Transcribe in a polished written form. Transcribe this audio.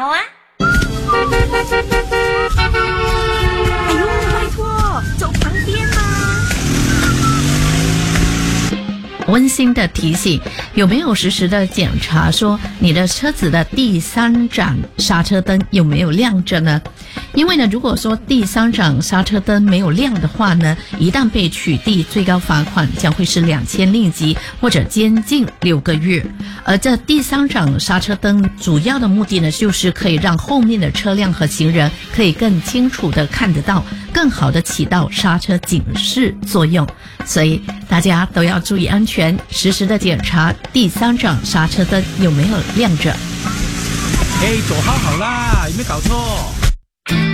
好啊。 哎呦，拜托，走旁边嘛。 温馨的提醒，有没有实时的检查说你的车子的第三盏刹车灯有没有亮着呢？因为呢，如果说第三盏刹车灯没有亮的话呢，一旦被取缔，最高罚款将会是2000令吉或者监禁6个月。而这第三盏刹车灯主要的目的呢，就是可以让后面的车辆和行人可以更清楚的看得到，更好的起到刹车警示作用。所以大家都要注意安全，实时的检查第三盏刹车灯有没有亮着。 走好好啦，有没有搞错？